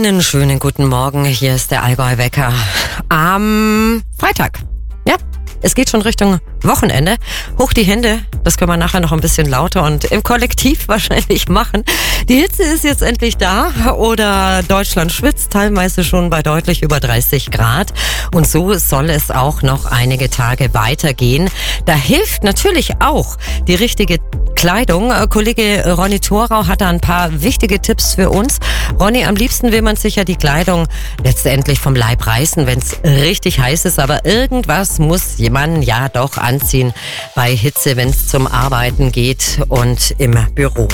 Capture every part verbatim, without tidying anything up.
Einen schönen guten Morgen, hier ist der Allgäu-Wecker am Freitag. Ja, es geht schon Richtung Wochenende. Hoch die Hände, das können wir nachher noch ein bisschen lauter und im Kollektiv wahrscheinlich machen. Die Hitze ist jetzt endlich da oder Deutschland schwitzt, teilweise schon bei deutlich über dreißig Grad. Und so soll es auch noch einige Tage weitergehen. Da hilft natürlich auch die richtige Kleidung. Kollege Ronny Thorau hat da ein paar wichtige Tipps für uns. Ronny, am liebsten will man sich ja die Kleidung letztendlich vom Leib reißen, wenn es richtig heiß ist. Aber irgendwas muss man ja doch anziehen bei Hitze, wenn es zum Arbeiten geht und im Büro.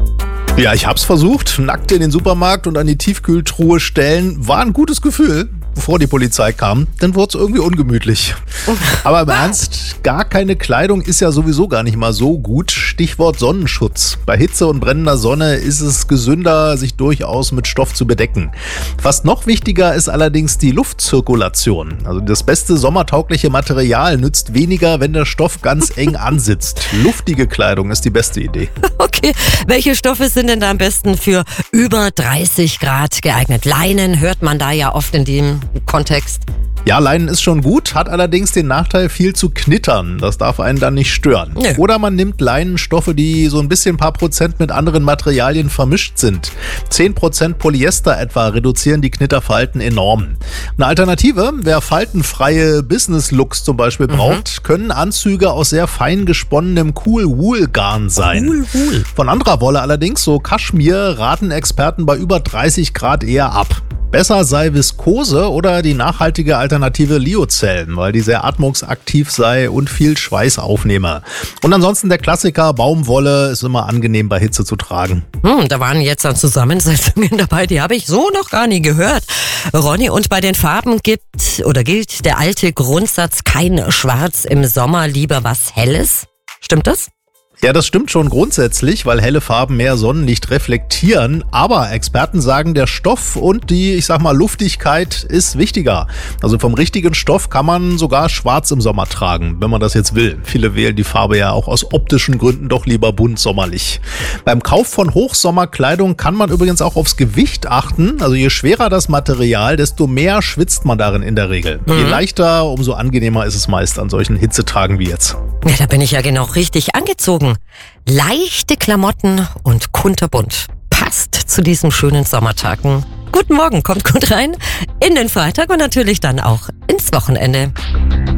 Ja, ich hab's versucht. Nackt in den Supermarkt und an die Tiefkühltruhe stellen war ein gutes Gefühl, bevor die Polizei kam. Dann wurde es irgendwie ungemütlich. Aber im Ernst, gar keine Kleidung ist ja sowieso gar nicht mal so gut. Stichwort Sonnenschutz. Bei Hitze und brennender Sonne ist es gesünder, sich durchaus mit Stoff zu bedecken. Fast noch wichtiger ist allerdings die Luftzirkulation. Also das beste sommertaugliche Material nützt weniger, wenn der Stoff ganz eng ansitzt. Luftige Kleidung ist die beste Idee. Okay, welche Stoffe sind denn da am besten für über dreißig Grad geeignet? Leinen hört man da ja oft in dem Kontext. Ja, Leinen ist schon gut, hat allerdings den Nachteil, viel zu knittern. Das darf einen dann nicht stören. Nö. Oder man nimmt Leinenstoffe, die so ein bisschen ein paar Prozent mit anderen Materialien vermischt sind. zehn Prozent Polyester etwa reduzieren die Knitterfalten enorm. Eine Alternative, wer faltenfreie Business-Looks zum Beispiel mhm. braucht, können Anzüge aus sehr fein gesponnenem Cool-Wool-Garn sein. Cool-Wool. Von anderer Wolle allerdings, so Kaschmir, raten Experten bei über dreißig Grad eher ab. Besser sei Viskose oder die nachhaltige Alternative Lyocell, weil die sehr atmungsaktiv sei und viel Schweiß aufnehme. Und ansonsten der Klassiker Baumwolle ist immer angenehm bei Hitze zu tragen. Hm, da waren jetzt dann Zusammensetzungen dabei, die habe ich so noch gar nie gehört. Ronny, und bei den Farben gibt oder gilt der alte Grundsatz, kein Schwarz im Sommer, lieber was Helles. Stimmt das? Ja, das stimmt schon grundsätzlich, weil helle Farben mehr Sonnenlicht reflektieren. Aber Experten sagen, der Stoff und die, ich sag mal, Luftigkeit ist wichtiger. Also vom richtigen Stoff kann man sogar schwarz im Sommer tragen, wenn man das jetzt will. Viele wählen die Farbe ja auch aus optischen Gründen doch lieber bunt sommerlich. Beim Kauf von Hochsommerkleidung kann man übrigens auch aufs Gewicht achten. Also je schwerer das Material, desto mehr schwitzt man darin in der Regel. Mhm. Je leichter, umso angenehmer ist es meist an solchen Hitzetagen wie jetzt. Ja, da bin ich ja genau richtig angezogen. Leichte Klamotten und kunterbunt. Passt zu diesen schönen Sommertagen. Guten Morgen, kommt gut rein in den Freitag und natürlich dann auch ins Wochenende.